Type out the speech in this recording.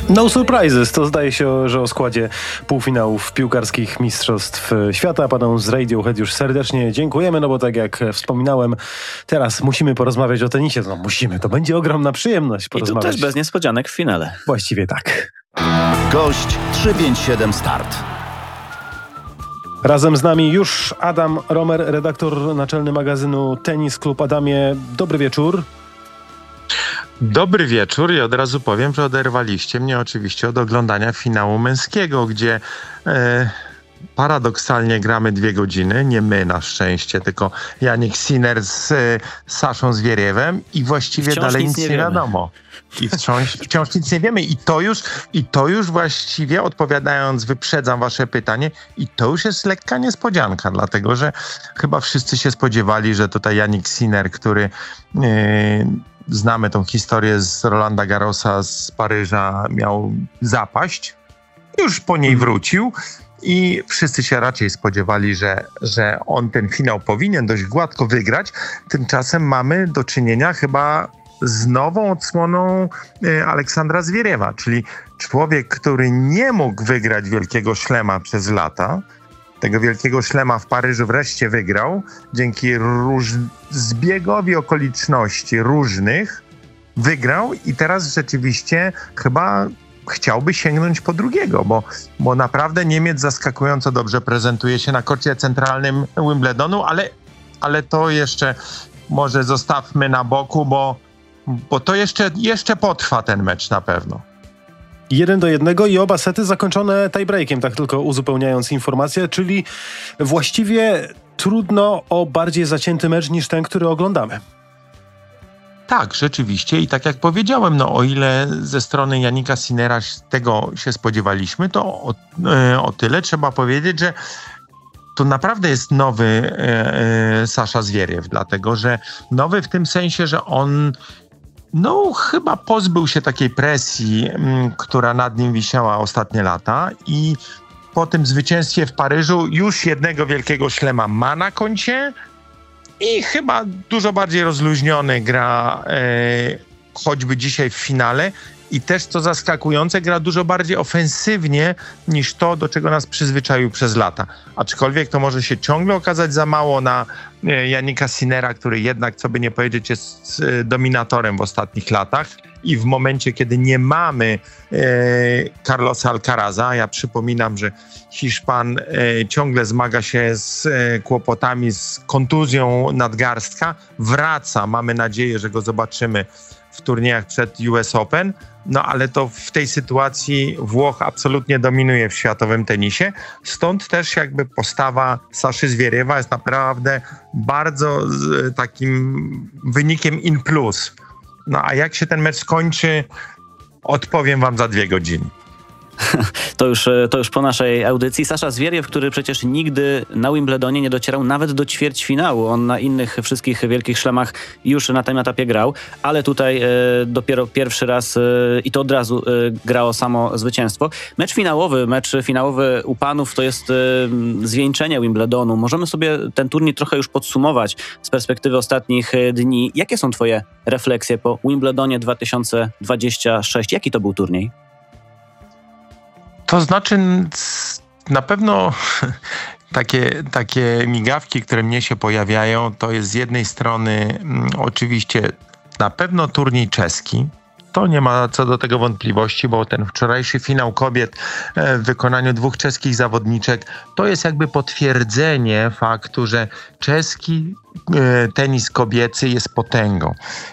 No surprises, to zdaje się, że o składzie półfinałów piłkarskich Mistrzostw Świata. Panom z Radiohead już serdecznie dziękujemy, no bo tak jak wspominałem, teraz musimy porozmawiać o tenisie. No musimy, to będzie ogromna przyjemność porozmawiać. I tu też bez niespodzianek w finale. Właściwie tak. Gość 357 Start. Razem z nami już Adam Romer, redaktor naczelny magazynu Tenis Klub. Adamie, dobry wieczór. Dobry wieczór i od razu powiem, że oderwaliście mnie oczywiście od oglądania finału męskiego, gdzie paradoksalnie gramy 2 godziny, nie my na szczęście, tylko Jannik Sinner z Saszą Zwieriewem i właściwie wciąż dalej nic nie wiadomo. I wciąż nic nie wiemy. I to już właściwie, odpowiadając, wyprzedzam wasze pytanie, i to już jest lekka niespodzianka, dlatego że chyba wszyscy się spodziewali, że tutaj Jannik Sinner, który znamy tą historię z Rolanda Garrosa z Paryża, miał zapaść, już po niej wrócił i wszyscy się raczej spodziewali, że on ten finał powinien dość gładko wygrać. Tymczasem mamy do czynienia chyba z nową odsłoną Aleksandra Zwieriewa, czyli człowiek, który nie mógł wygrać wielkiego szlema przez lata. Tego wielkiego szlema w Paryżu wreszcie wygrał. Dzięki zbiegowi okoliczności różnych wygrał i teraz rzeczywiście chyba chciałby sięgnąć po drugiego, bo naprawdę Niemiec zaskakująco dobrze prezentuje się na korcie centralnym Wimbledonu, ale to jeszcze może zostawmy na boku, bo to jeszcze potrwa ten mecz na pewno. 1-1 i oba sety zakończone tiebreakiem, tak tylko uzupełniając informację, czyli właściwie trudno o bardziej zacięty mecz niż ten, który oglądamy. Tak, rzeczywiście i tak jak powiedziałem, no o ile ze strony Jannika Sinnera tego się spodziewaliśmy, to o tyle trzeba powiedzieć, że to naprawdę jest nowy Sasza Zwieriew, dlatego że nowy w tym sensie, że on chyba pozbył się takiej presji, która nad nim wisiała ostatnie lata i po tym zwycięstwie w Paryżu już jednego wielkiego szlema ma na koncie i chyba dużo bardziej rozluźniony gra choćby dzisiaj w finale i też co zaskakujące, gra dużo bardziej ofensywnie niż to, do czego nas przyzwyczaił przez lata. Aczkolwiek to może się ciągle okazać za mało na Jannika Sinnera, który jednak, co by nie powiedzieć, jest dominatorem w ostatnich latach i w momencie, kiedy nie mamy Carlosa Alcaraza, ja przypominam, że Hiszpan ciągle zmaga się z kłopotami, z kontuzją nadgarstka, wraca, mamy nadzieję, że go zobaczymy w turniejach przed US Open, ale to w tej sytuacji Włoch absolutnie dominuje w światowym tenisie. Stąd też jakby postawa Saszy Zwieriewa jest naprawdę bardzo takim wynikiem in plus. A jak się ten mecz skończy, odpowiem wam za 2 godziny. To już po naszej audycji. Sasza Zwieriew, który przecież nigdy na Wimbledonie nie docierał nawet do ćwierćfinału. On na innych wszystkich wielkich szlemach już na tym etapie grał, ale tutaj dopiero pierwszy raz i to od razu grało samo zwycięstwo. Mecz finałowy u panów to jest zwieńczenie Wimbledonu. Możemy sobie ten turniej trochę już podsumować z perspektywy ostatnich dni. Jakie są twoje refleksje po Wimbledonie 2026? Jaki to był turniej? To znaczy na pewno takie migawki, które mnie się pojawiają, to jest z jednej strony oczywiście na pewno turniej czeski. To nie ma co do tego wątpliwości, bo ten wczorajszy finał kobiet w wykonaniu 2 czeskich zawodniczek to jest jakby potwierdzenie faktu, że czeski tenis kobiecy jest potęgą.